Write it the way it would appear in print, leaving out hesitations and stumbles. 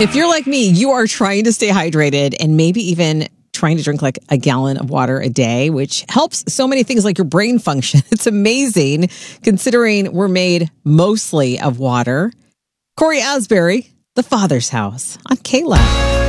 If you're like me, you are trying to stay hydrated and maybe even trying to drink like a gallon of water a day, which helps so many things like your brain function. It's amazing considering we're made mostly of water. Corey Asbury, The Father's House on Kayla.